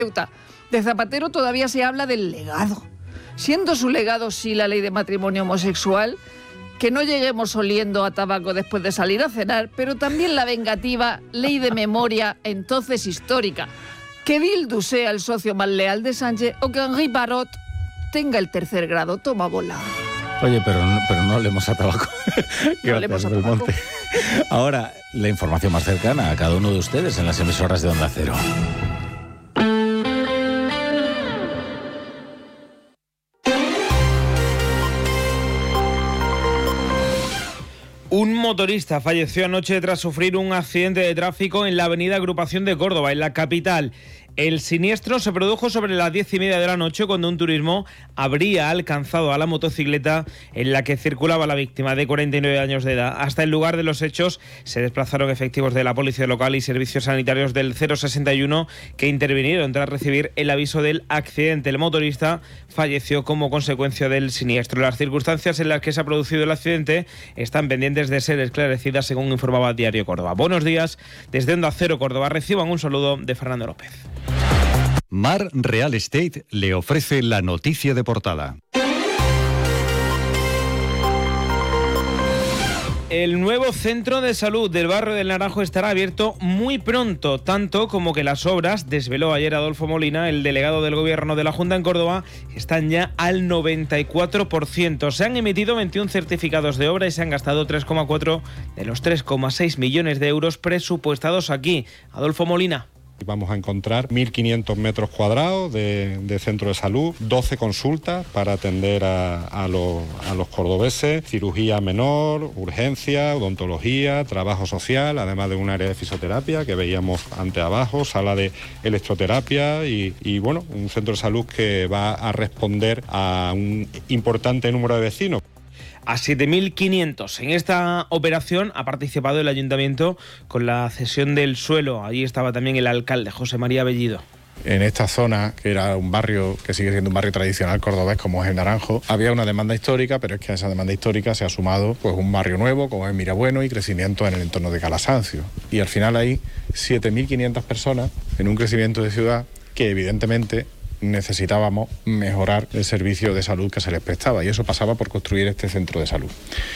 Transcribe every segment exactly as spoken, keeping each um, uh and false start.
De Zapatero todavía se habla del legado. Siendo su legado sí la ley de matrimonio homosexual, que no lleguemos oliendo a tabaco después de salir a cenar, pero también la vengativa ley de memoria, entonces histórica. Que Bildu sea el socio más leal de Sánchez o que Henri Parot tenga el tercer grado. Toma bola. Oye, pero no, pero no hablemos a tabaco. No hablemos a tabaco. Ahora, la información más cercana a cada uno de ustedes en las emisoras de Onda Cero. Un motorista falleció anoche tras sufrir un accidente de tráfico en la avenida Agrupación de Córdoba, en la capital. El siniestro se produjo sobre las diez y media de la noche cuando un turismo habría alcanzado a la motocicleta en la que circulaba la víctima, de cuarenta y nueve años de edad. Hasta el lugar de los hechos se desplazaron efectivos de la policía local y servicios sanitarios del cero sesenta y uno que intervinieron tras recibir el aviso del accidente. El motorista falleció como consecuencia del siniestro. Las circunstancias en las que se ha producido el accidente están pendientes de ser esclarecidas, según informaba Diario Córdoba. Buenos días, desde Onda Cero Córdoba reciban un saludo de Fernando López. Mar Real Estate le ofrece la noticia de portada. El nuevo centro de salud del barrio del Naranjo estará abierto muy pronto, tanto como que las obras, desveló ayer Adolfo Molina, el delegado del Gobierno de la Junta en Córdoba, están ya al noventa y cuatro por ciento. Se han emitido veintiún certificados de obra y se han gastado tres coma cuatro de los tres coma seis millones de euros presupuestados aquí. Adolfo Molina. Vamos a encontrar mil quinientos metros cuadrados de, de centro de salud, doce consultas para atender a, a, los, a los cordobeses, cirugía menor, urgencia, odontología, trabajo social, además de un área de fisioterapia que veíamos ante abajo, sala de electroterapia y, y bueno, un centro de salud que va a responder a un importante número de vecinos. A siete mil quinientos. En esta operación ha participado el ayuntamiento con la cesión del suelo. Allí estaba también el alcalde, José María Bellido. En esta zona, que era un barrio que sigue siendo un barrio tradicional cordobés como es el Naranjo, había una demanda histórica, pero es que a esa demanda histórica se ha sumado pues un barrio nuevo como es Mirabueno y crecimiento en el entorno de Calasancio. Y al final hay siete mil quinientas personas en un crecimiento de ciudad que evidentemente necesitábamos mejorar el servicio de salud que se les prestaba y eso pasaba por construir este centro de salud.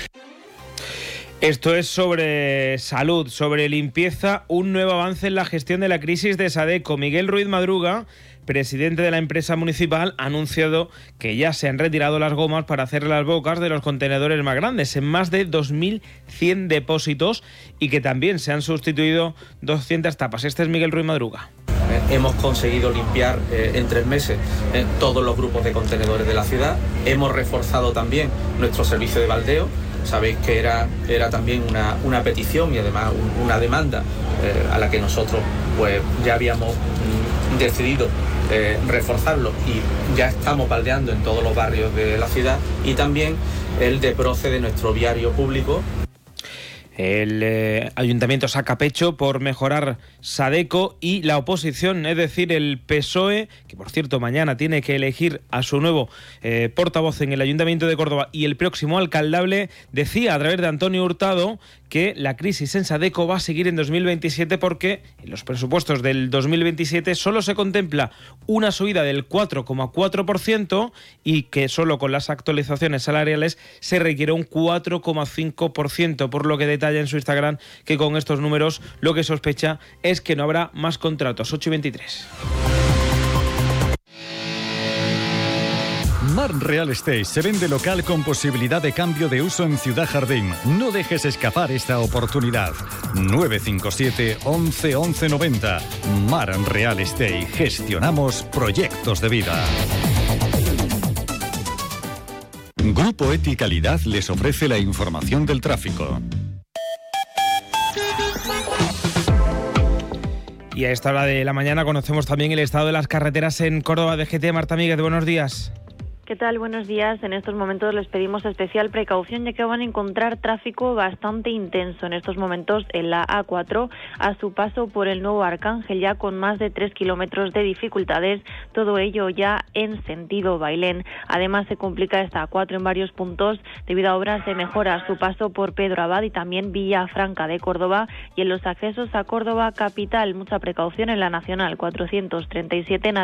Esto es sobre salud, sobre limpieza, un nuevo avance en la gestión de la crisis de Sadeco. Miguel Ruiz Madruga, presidente de la empresa municipal, ha anunciado que ya se han retirado las gomas para hacer las bocas de los contenedores más grandes en más de dos mil cien depósitos y que también se han sustituido doscientas tapas. Este es Miguel Ruiz Madruga. Hemos conseguido limpiar eh, en tres meses eh, todos los grupos de contenedores de la ciudad. Hemos reforzado también nuestro servicio de baldeo. Sabéis que era, era también una, una petición y además un, una demanda eh, a la que nosotros pues, ya habíamos mm, decidido eh, reforzarlo y ya estamos baldeando en todos los barrios de la ciudad. Y también el desbroce de nuestro viario público. El eh, ayuntamiento saca pecho por mejorar Sadeco y la oposición, es decir, el P S O E, que por cierto mañana tiene que elegir a su nuevo eh, portavoz en el Ayuntamiento de Córdoba y el próximo alcaldable, decía a través de Antonio Hurtado que la crisis en Sadeco va a seguir en dos mil veintisiete porque en los presupuestos del dos mil veintisiete solo se contempla una subida del cuatro coma cuatro por ciento y que solo con las actualizaciones salariales se requiere un cuatro coma cinco por ciento, por lo que detalla en su Instagram que con estos números lo que sospecha es que no habrá más contratos. ocho y veintitrés. Mar Real Estate se vende local con posibilidad de cambio de uso en Ciudad Jardín. No dejes escapar esta oportunidad. nueve cinco siete, once, once noventa. Mar Real Estate. Gestionamos proyectos de vida. Grupo Eti Calidad les ofrece la información del tráfico. Y a esta hora de la mañana conocemos también el estado de las carreteras en Córdoba. D G T, Marta Míguez, buenos días. ¿Qué tal? Buenos días. En estos momentos les pedimos especial precaución ya que van a encontrar tráfico bastante intenso en estos momentos en la A cuatro a su paso por el nuevo Arcángel, ya con más de tres kilómetros de dificultades, todo ello ya en sentido Bailén. Además se complica esta A cuatro en varios puntos debido a obras de mejora a su paso por Pedro Abad y también Villafranca de Córdoba, y en los accesos a Córdoba capital mucha precaución en la Nacional cuatrocientos treinta y siete en